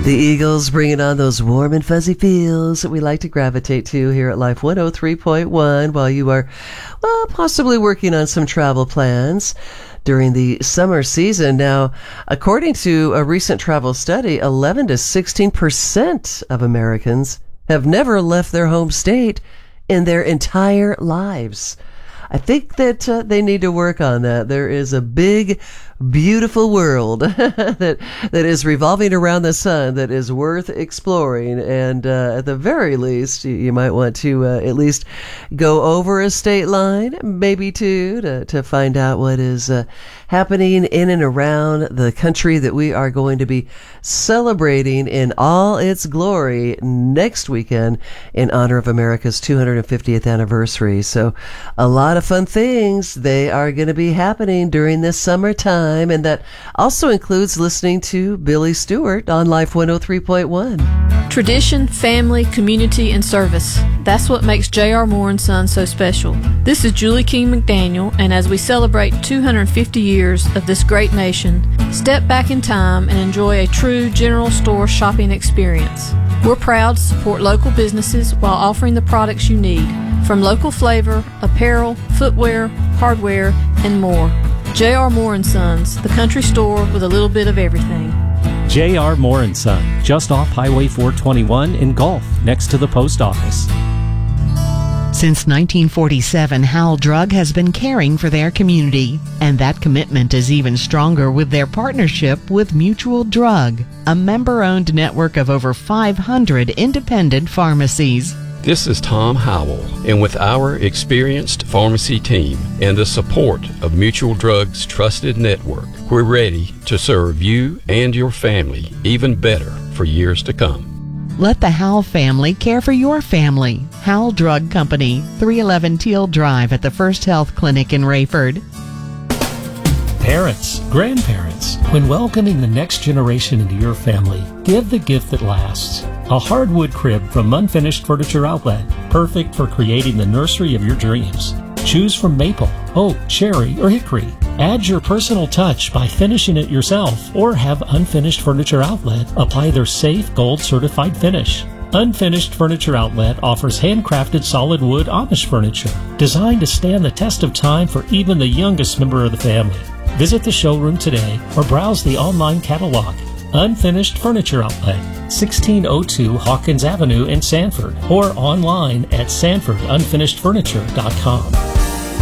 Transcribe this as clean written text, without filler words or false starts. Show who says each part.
Speaker 1: The Eagles bringing on those warm and fuzzy feels that we like to gravitate to here at Life 103.1 while you are, well, possibly working on some travel plans during the summer season. Now, according to a recent travel study, 11 to 16% of Americans have never left their home state in their entire lives. I think that they need to work on that. There is a big, beautiful world that is revolving around the sun that is worth exploring. And at the very least, you might want to at least go over a state line, maybe two, to find out what is happening in and around the country that we are going to be celebrating in all its glory next weekend in honor of America's 250th anniversary. So a lot of fun things, they are going to be happening during this summertime, and that also includes listening to Billy Stewart on Life 103.1.
Speaker 2: Tradition, family, community, and service. That's what makes J.R. Moore & Son so special. This is Julie King McDaniel, and as we celebrate 250 years of this great nation, step back in time and enjoy a true general store shopping experience. We're proud to support local businesses while offering the products you need, from local flavor, apparel, footwear, hardware, and more. J.R. Moore & Sons, the country store with a little bit of everything.
Speaker 3: J.R. Moore & Son, just off Highway 421 in Gulf, next to the post office.
Speaker 4: Since 1947, Howell Drug has been caring for their community, and that commitment is even stronger with their partnership with Mutual Drug, a member-owned network of over 500 independent pharmacies.
Speaker 5: This is Tom Howell, and with our experienced pharmacy team and the support of Mutual Drug's trusted network, we're ready to serve you and your family even better for years to come.
Speaker 4: Let the Howell family care for your family. Howell Drug Company, 311 Teal Drive at the First Health Clinic in Rayford.
Speaker 3: Parents, grandparents, when welcoming the next generation into your family, give the gift that lasts. A hardwood crib from Unfinished Furniture Outlet, perfect for creating the nursery of your dreams. Choose from maple, oak, cherry, or hickory. Add your personal touch by finishing it yourself, or have Unfinished Furniture Outlet apply their safe gold certified finish. Unfinished Furniture Outlet offers handcrafted solid wood Amish furniture, designed to stand the test of time for even the youngest member of the family. Visit the showroom today or browse the online catalog. Unfinished Furniture Outlet, 1602 Hawkins Avenue in Sanford, or online at sanfordunfinishedfurniture.com.